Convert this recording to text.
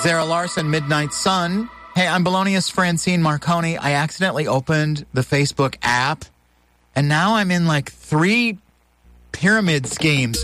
Zara Larson, Midnight Sun. Hey, I'm Belonious Francine Marconi. I accidentally opened the Facebook app, and now I'm in like 3 pyramid schemes.